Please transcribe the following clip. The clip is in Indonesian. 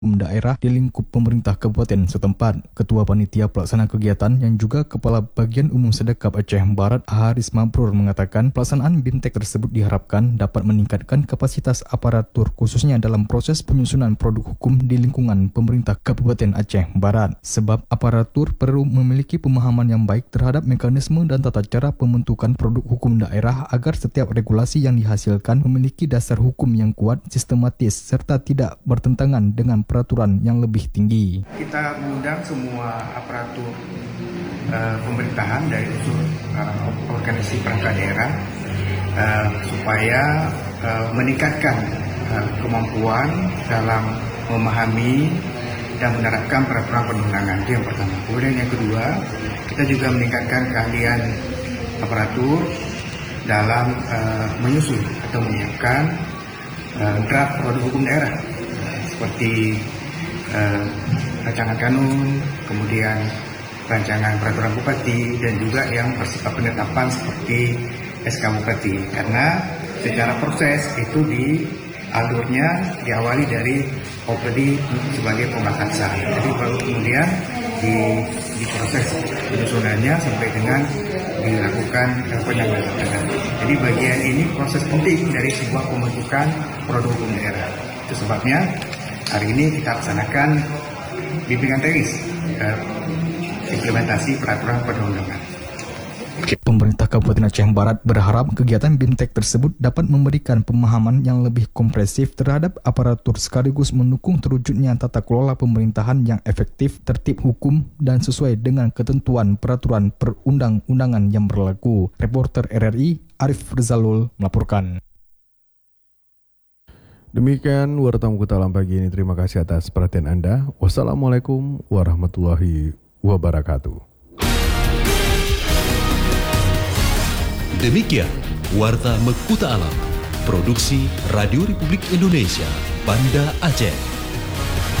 daerah di lingkup pemerintah kabupaten setempat. Ketua Panitia Pelaksana Kegiatan yang juga Kepala Bagian Umum Sedekap Aceh Barat Haris Mabrur mengatakan pelaksanaan BIMTEK tersebut diharapkan dapat meningkatkan kapasitas aparatur khususnya dalam proses penyusunan produk hukum di lingkungan pemerintah Kabupaten Aceh Barat. Sebab aparatur perlu memiliki pemahaman yang baik terhadap mekanisme dan tata cara pembentukan produk hukum daerah agar setiap regulasi yang dihasilkan memiliki dasar hukum yang kuat, sistematis serta tidak bertentangan dengan peraturan yang lebih tinggi. Kita mengundang semua aparatur pemerintahan dari unsur organisasi perangkat daerah supaya meningkatkan kemampuan dalam memahami dan menerapkan peraturan perundang-undangan. Itu yang pertama. Kemudian yang kedua, kita juga meningkatkan keahlian aparatur dalam menyusun atau menyiapkan draft produk hukum daerah seperti rancangan kanun, kemudian rancangan peraturan bupati, dan juga yang bersifat penetapan seperti SK Bupati. Karena secara proses itu alurnya diawali dari OPD sebagai pembatasan. Jadi baru kemudian diproses penyusunannya sampai dengan dilakukan penyelenggaraannya. Jadi bagian ini proses penting dari sebuah pembentukan produk hukum daerah. Itu sebabnya hari ini kita laksanakan bimbingan teknis implementasi peraturan perundang-undangan. Pemerintah Kabupaten Aceh Barat berharap kegiatan BIMTEK tersebut dapat memberikan pemahaman yang lebih komprehensif terhadap aparatur sekaligus mendukung terwujudnya tata kelola pemerintahan yang efektif, tertib hukum, dan sesuai dengan ketentuan peraturan perundang-undangan yang berlaku. Reporter RRI Arif Rizalul melaporkan. Demikian Warta Muka Alam pagi ini. Terima kasih atas perhatian Anda. Wassalamualaikum warahmatullahi wabarakatuh. Demikian Warta Mekuta Alam, produksi Radio Republik Indonesia, Banda Aceh.